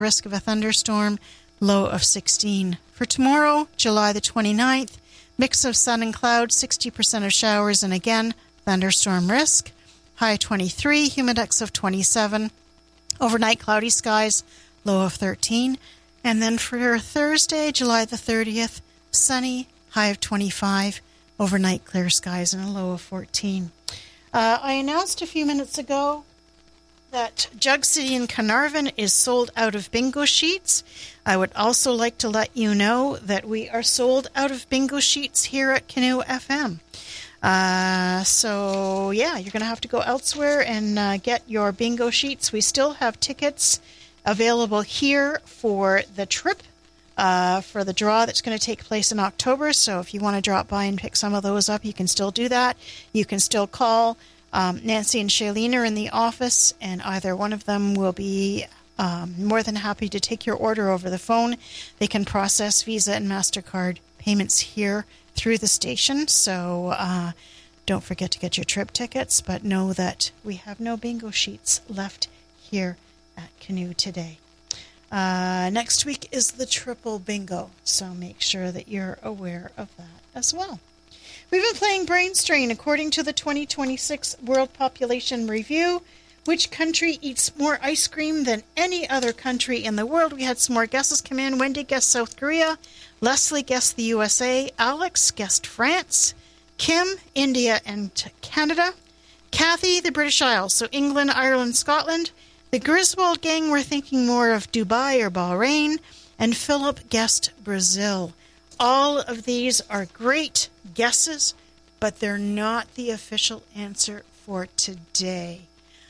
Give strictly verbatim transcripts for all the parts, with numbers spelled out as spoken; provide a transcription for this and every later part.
risk of a thunderstorm, low of sixteen. For tomorrow, July the twenty-ninth, mix of sun and cloud, sixty percent of showers, and again, thunderstorm risk. High twenty-three, humidex of twenty-seven. Overnight cloudy skies, low of thirteen. And then for Thursday, July the thirtieth, sunny, high of twenty-five. Overnight clear skies and a low of fourteen. Uh, I announced a few minutes ago that Jug City in Carnarvon is sold out of bingo sheets. I would also like to let you know that we are sold out of bingo sheets here at Canoe F M. Uh, so, yeah, you're going to have to go elsewhere and uh, get your bingo sheets. We still have tickets available here for the trip, uh, for the draw that's going to take place in October. So if you want to drop by and pick some of those up, you can still do that. You can still call. Um, Nancy and Shailene are in the office, and either one of them will be um, more than happy to take your order over the phone. They can process Visa and MasterCard payments here through the station, so uh, don't forget to get your trip tickets, but know that we have no bingo sheets left here at Canoe today. Uh, next week is the triple bingo, so make sure that you're aware of that as well. We've been playing Brain Strain. According to the twenty twenty-six World Population Review, which country eats more ice cream than any other country in the world? We had some more guesses come in. Wendy guessed South Korea. Leslie guessed the U S A. Alex guessed France. Kim, India and Canada. Kathy, the British Isles, so England, Ireland, Scotland. The Griswold gang were thinking more of Dubai or Bahrain. And Philip guessed Brazil. All of these are great guesses, but they're not the official answer for today.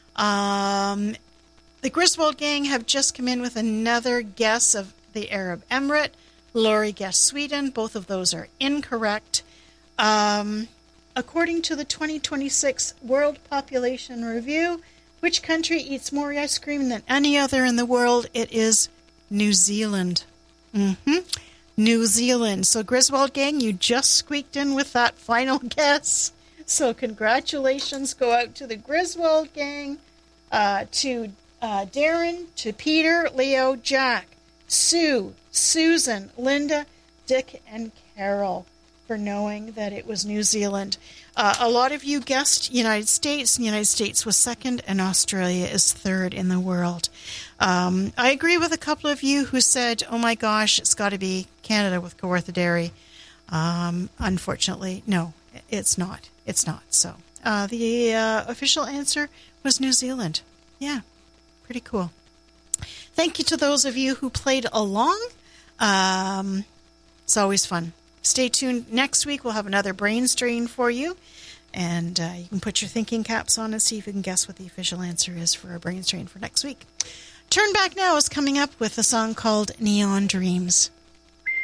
Um, the Griswold gang have just come in with another guess of the Arab Emirate. Lori guessed Sweden. Both of those are incorrect. Um, according to the twenty twenty-six World Population Review, which country eats more ice cream than any other in the world? It is New Zealand. Mm-hmm. New Zealand. So Griswold gang, you just squeaked in with that final guess. So congratulations go out to the Griswold gang, uh, to uh, Darren, to Peter, Leo, Jack, Sue, Susan, Linda, Dick, and Carol for knowing that it was New Zealand. Uh, a lot of you guessed United States, and the United States was second, and Australia is third in the world. Um, I agree with a couple of you who said, oh my gosh, it's got to be Canada with Kawartha Dairy. Um, unfortunately, no, it's not. It's not. So uh, the uh, official answer was New Zealand. Yeah, pretty cool. Thank you to those of you who played along. Um, it's always fun. Stay tuned. Next week, we'll have another Brain Strain for you. And uh, you can put your thinking caps on and see if you can guess what the official answer is for our Brain Strain for next week. Turn Back Now is coming up with a song called Neon Dreams.